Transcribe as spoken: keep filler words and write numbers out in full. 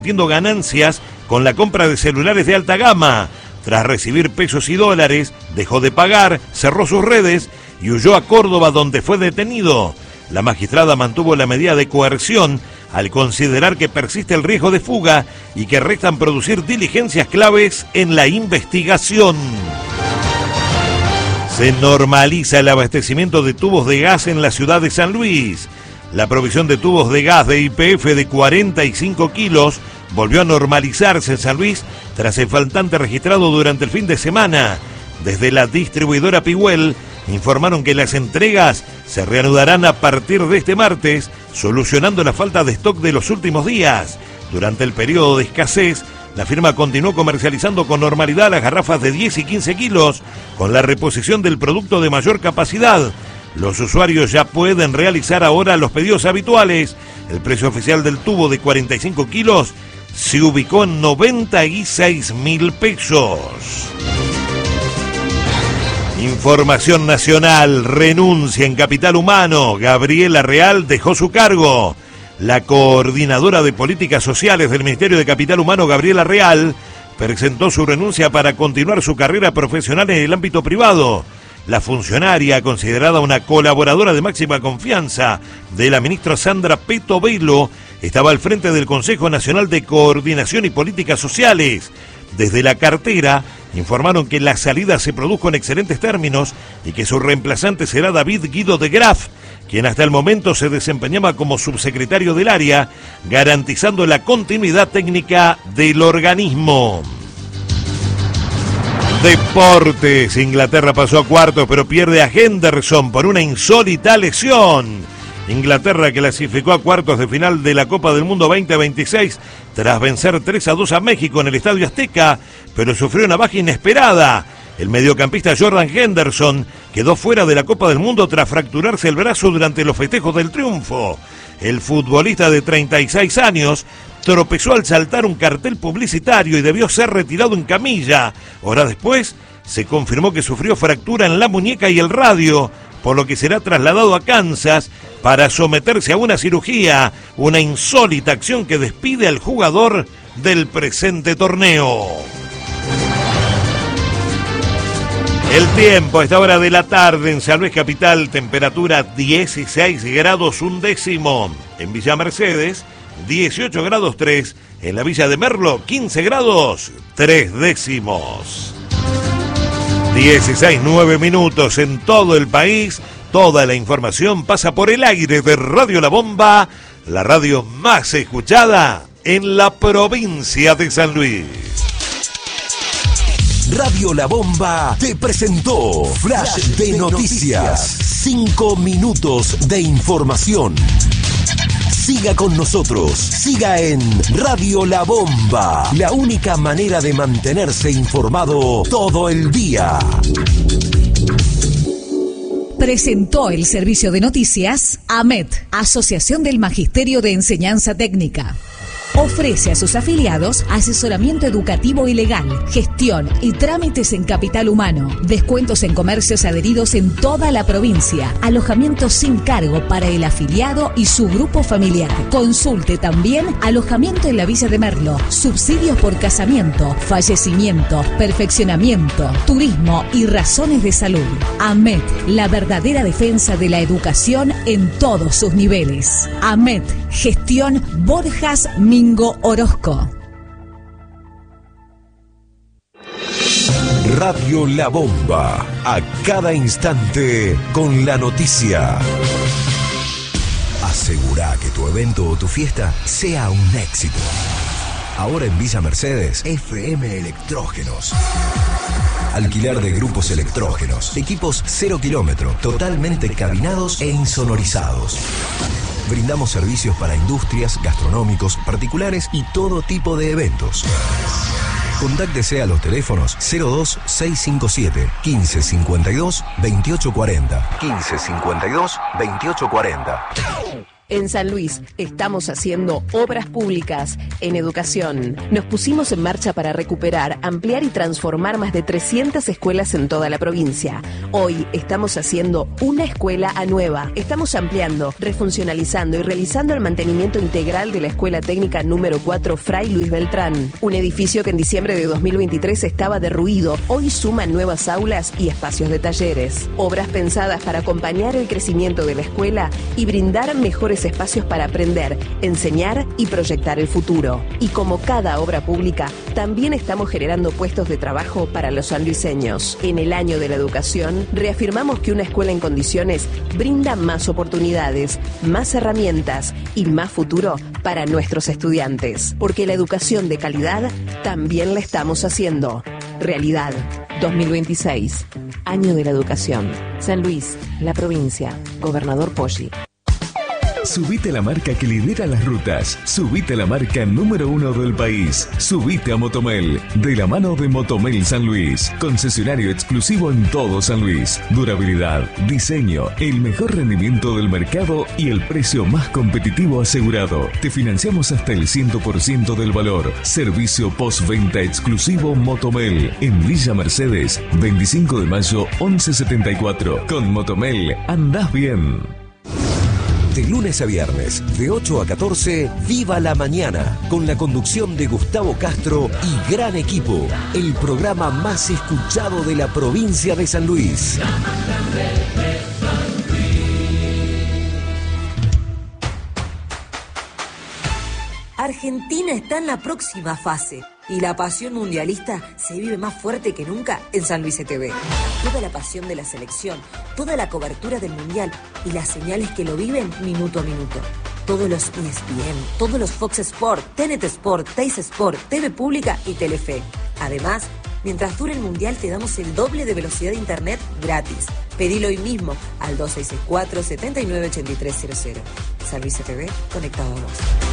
Haciendo ganancias con la compra de celulares de alta gama. Tras recibir pesos y dólares, dejó de pagar, cerró sus redes y huyó a Córdoba, donde fue detenido. La magistrada mantuvo la medida de coerción al considerar que persiste el riesgo de fuga y que restan producir diligencias claves en la investigación. Se normaliza el abastecimiento de tubos de gas en la ciudad de San Luis. La provisión de tubos de gas de Y P F de cuarenta y cinco kilos volvió a normalizarse en San Luis tras el faltante registrado durante el fin de semana. Desde la distribuidora Pigüel informaron que las entregas se reanudarán a partir de este martes, solucionando la falta de stock de los últimos días. Durante el periodo de escasez, la firma continuó comercializando con normalidad las garrafas de diez y quince kilos, con la reposición del producto de mayor capacidad. Los usuarios ya pueden realizar ahora los pedidos habituales. El precio oficial del tubo de cuarenta y cinco kilos se ubicó en noventa y seis mil pesos. Información nacional: renuncia en Capital Humano. Gabriela Real dejó su cargo. La coordinadora de políticas sociales del Ministerio de Capital Humano, Gabriela Real, presentó su renuncia para continuar su carrera profesional en el ámbito privado. La funcionaria, considerada una colaboradora de máxima confianza de la ministra Sandra Peto Velo, estaba al frente del Consejo Nacional de Coordinación y Políticas Sociales. Desde la cartera informaron que la salida se produjo en excelentes términos y que su reemplazante será David Guido de Graf, quien hasta el momento se desempeñaba como subsecretario del área, garantizando la continuidad técnica del organismo. Deportes: Inglaterra pasó a cuartos, pero pierde a Henderson por una insólita lesión. Inglaterra clasificó a cuartos de final de la Copa del Mundo veinte veintiséis tras vencer tres a dos a México en el Estadio Azteca, pero sufrió una baja inesperada. El mediocampista Jordan Henderson quedó fuera de la Copa del Mundo tras fracturarse el brazo durante los festejos del triunfo. El futbolista de treinta y seis años tropezó al saltar un cartel publicitario y debió ser retirado en camilla. Horas después se confirmó que sufrió fractura en la muñeca y el radio, por lo que será trasladado a Kansas para someterse a una cirugía, una insólita acción que despide al jugador del presente torneo. El tiempo a esta hora de la tarde en San Luis Capital: temperatura dieciséis grados un décimo. En Villa Mercedes, dieciocho grados tres. En la Villa de Merlo, quince grados tres décimos. dieciséis, nueve minutos en todo el país. Toda la información pasa por el aire de Radio La Bomba, la radio más escuchada en la provincia de San Luis. Radio La Bomba te presentó Flash de Noticias. Cinco minutos de información. Siga con nosotros, siga en Radio La Bomba, la única manera de mantenerse informado todo el día. Presentó el servicio de noticias AMET, Asociación del Magisterio de Enseñanza Técnica. Ofrece a sus afiliados asesoramiento educativo y legal, gestión y trámites en capital humano, descuentos en comercios adheridos en toda la provincia, alojamiento sin cargo para el afiliado y su grupo familiar. Consulte también alojamiento en la Villa de Merlo, subsidios por casamiento, fallecimiento, perfeccionamiento, turismo y razones de salud. AMET, la verdadera defensa de la educación en todos sus niveles. AMET, gestión Borjas Mingo Orozco. Radio La Bomba, a cada instante con la noticia. Asegura que tu evento o tu fiesta sea un éxito. Ahora en Villa Mercedes, F M Electrógenos. Alquiler de grupos electrógenos, equipos cero kilómetro, totalmente cabinados e insonorizados. Brindamos servicios para industrias, gastronómicos, particulares y todo tipo de eventos. Contáctese a los teléfonos cero dos seis cinco siete, quince cincuenta y dos, veintiocho cuarenta, quince cincuenta y dos, veintiocho cuarenta. En San Luis estamos haciendo obras públicas en educación. Nos pusimos en marcha para recuperar, ampliar y transformar más de trescientas escuelas en toda la provincia. Hoy estamos haciendo una escuela a nueva. Estamos ampliando, refuncionalizando y realizando el mantenimiento integral de la Escuela Técnica número cuatro Fray Luis Beltrán. Un edificio que en diciembre de dos mil veintitrés estaba derruido. Hoy suma nuevas aulas y espacios de talleres. Obras pensadas para acompañar el crecimiento de la escuela y brindar mejores espacios para aprender, enseñar y proyectar el futuro. Y como cada obra pública, también estamos generando puestos de trabajo para los sanluiseños. En el año de la educación, reafirmamos que una escuela en condiciones brinda más oportunidades, más herramientas y más futuro para nuestros estudiantes. Porque la educación de calidad también la estamos haciendo. Realidad dos mil veintiséis, Año de la Educación. San Luis, la provincia. Gobernador Poggi. Subite a la marca que lidera las rutas. Subite a la marca número uno del país. Subite a Motomel, de la mano de Motomel San Luis. Concesionario exclusivo en todo San Luis. Durabilidad, diseño, el mejor rendimiento del mercado y el precio más competitivo asegurado. Te financiamos hasta el cien por ciento del valor. Servicio postventa exclusivo Motomel. En Villa Mercedes, veinticinco de mayo, once setenta y cuatro. Con Motomel, andás bien. De lunes a viernes, de ocho a catorce, Viva la Mañana, con la conducción de Gustavo Castro y gran equipo, el programa más escuchado de la provincia de San Luis. Argentina está en la próxima fase y la pasión mundialista se vive más fuerte que nunca en San Luis T V. Toda la pasión de la selección, toda la cobertura del mundial y las señales que lo viven minuto a minuto. Todos los E S P N, todos los Fox Sport, T N T Sport, Teis Sport, T V Pública y Telefe. Además, mientras dure el mundial te damos el doble de velocidad de internet gratis. Pedilo hoy mismo al dos seis seis cuatro, siete nueve ocho tres cero cero. San Luis T V, conectado a vos.